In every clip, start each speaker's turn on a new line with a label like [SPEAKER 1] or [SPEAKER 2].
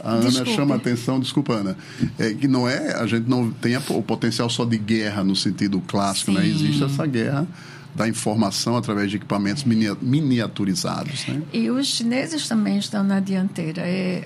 [SPEAKER 1] A Ana chama a atenção, desculpa, Ana, que não é, a gente não tem o potencial só de guerra no sentido clássico, né? Existe essa guerra da informação através de equipamentos miniaturizados, né?
[SPEAKER 2] E os chineses também estão na dianteira.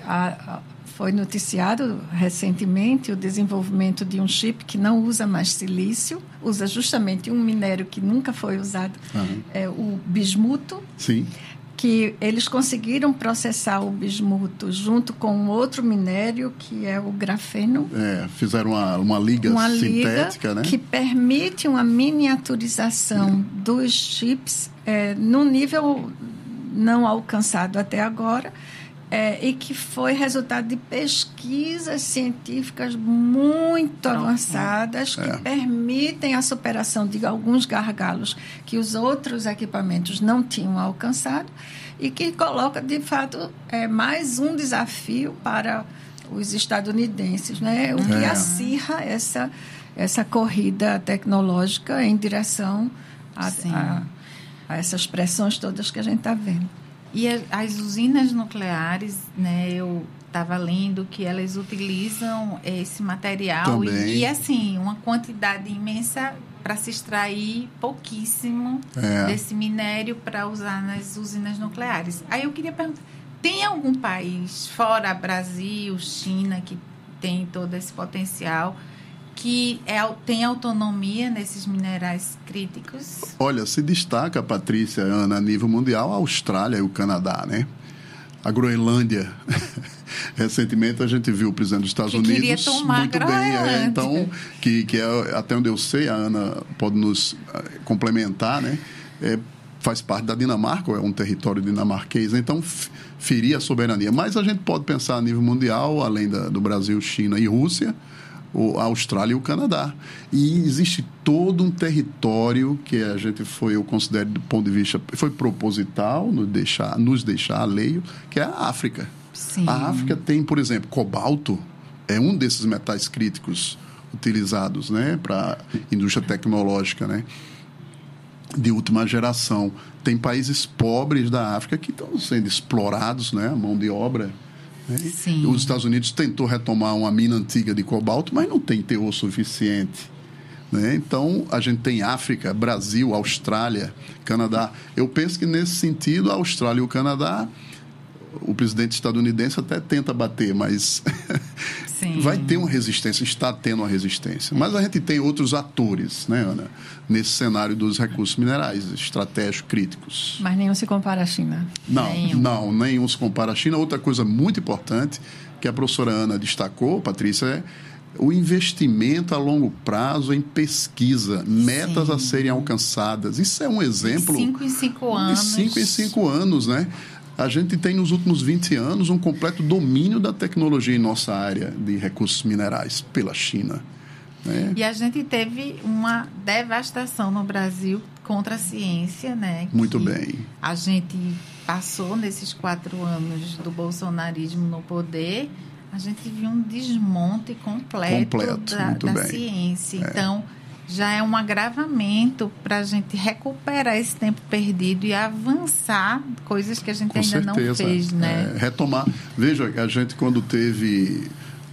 [SPEAKER 2] Foi noticiado recentemente o desenvolvimento de um chip que não usa mais silício, usa justamente um minério que nunca foi usado, o bismuto.
[SPEAKER 1] Sim.
[SPEAKER 2] Que eles conseguiram processar o bismuto junto com outro minério, que é o grafeno.
[SPEAKER 1] Fizeram uma liga sintética, né?
[SPEAKER 2] Que permite uma miniaturização dos chips num nível não alcançado até agora, e que foi resultado de pesquisas científicas muito avançadas que permitem a superação de alguns gargalos que os outros equipamentos não tinham alcançado e que coloca, de fato, mais um desafio para os estadunidenses, né? O que acirra essa corrida tecnológica em direção a essas pressões todas que a gente está vendo.
[SPEAKER 3] E as usinas nucleares, né, eu estava lendo que elas utilizam esse material e assim, uma quantidade imensa para se extrair pouquíssimo desse minério para usar nas usinas nucleares. Aí eu queria perguntar, tem algum país, fora Brasil, China, que tem todo esse potencial, que tem autonomia nesses minerais críticos?
[SPEAKER 1] Olha, se destaca, Patrícia, Ana, a nível mundial, a Austrália e o Canadá, né? A Groenlândia. Recentemente a gente viu o presidente dos Estados Unidos
[SPEAKER 3] queria tomar
[SPEAKER 1] muito bem. Então, que é, até onde eu sei, a Ana pode nos complementar, né? Faz parte da Dinamarca, ou é um território dinamarquês, então ferir a soberania. Mas a gente pode pensar a nível mundial, além do Brasil, China e Rússia, a Austrália e o Canadá. E existe todo um território que eu considero, do ponto de vista, foi proposital, nos deixar alheio, que é a África.
[SPEAKER 3] Sim.
[SPEAKER 1] A África tem, por exemplo, cobalto, é um desses metais críticos utilizados, né, para indústria tecnológica, né, de última geração. Tem países pobres da África que estão sendo explorados, né, a mão de obra.
[SPEAKER 3] Sim.
[SPEAKER 1] Os Estados Unidos tentou retomar uma mina antiga de cobalto, mas não tem teor suficiente, né? Então, a gente tem África, Brasil, Austrália, Canadá. Eu penso que, nesse sentido, a Austrália e o Canadá, o presidente estadunidense até tenta bater, mas vai ter uma resistência, está tendo uma resistência. Mas a gente tem outros atores, né, Ana, nesse cenário dos recursos minerais estratégicos, críticos.
[SPEAKER 2] Mas nenhum se compara à China.
[SPEAKER 1] Nenhum se compara à China. Outra coisa muito importante que a professora Ana destacou, Patrícia, é o investimento a longo prazo em pesquisa, metas a serem alcançadas. Isso é um exemplo...
[SPEAKER 3] De 5 em 5 anos.
[SPEAKER 1] De 5 em 5 anos, né? A gente tem, nos últimos 20 anos, um completo domínio da tecnologia em nossa área de recursos minerais pela China, né?
[SPEAKER 3] E a gente teve uma devastação no Brasil contra a ciência, né?
[SPEAKER 1] Muito bem.
[SPEAKER 3] A gente passou nesses 4 anos do bolsonarismo no poder, a gente viu um desmonte completo da ciência. Então, já é um agravamento para a gente recuperar esse tempo perdido e avançar coisas que a gente ainda não fez, né?
[SPEAKER 1] Retomar. Veja, a gente, quando teve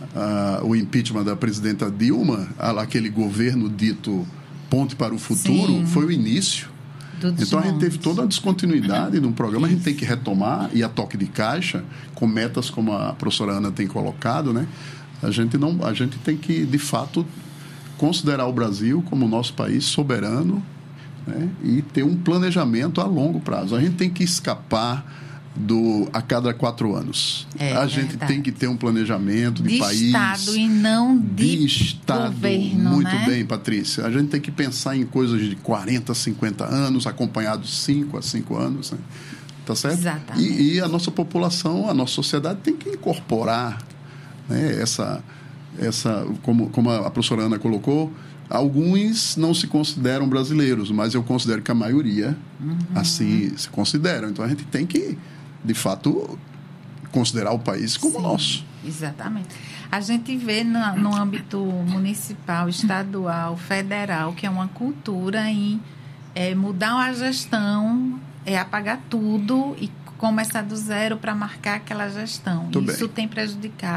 [SPEAKER 1] o impeachment da presidenta Dilma, aquele governo dito Ponte para o Futuro, foi o início. Então, a gente teve toda a descontinuidade de um programa, a gente tem que retomar, e a toque de caixa, com metas como a professora Ana tem colocado, né? A gente tem que, de fato, considerar o Brasil como nosso país soberano, né, e ter um planejamento a longo prazo. A gente tem que escapar a cada 4 anos. A gente tem que ter um planejamento de país.
[SPEAKER 3] Estado e não de
[SPEAKER 1] Estado.
[SPEAKER 3] Governo,
[SPEAKER 1] muito
[SPEAKER 3] né?
[SPEAKER 1] bem, Patrícia. A gente tem que pensar em coisas de 40, 50 anos, acompanhados 5 a 5 anos. Né? Tá certo?
[SPEAKER 3] Exatamente.
[SPEAKER 1] E a nossa população, a nossa sociedade tem que incorporar, né, como a professora Ana colocou, alguns não se consideram brasileiros, mas eu considero que a maioria assim se consideram. Então, a gente tem que, de fato, considerar o país como nosso.
[SPEAKER 3] Exatamente. A gente vê no âmbito municipal, estadual, federal, que é uma cultura em mudar a gestão, apagar tudo e começar do zero para marcar aquela gestão. Isso tem prejudicado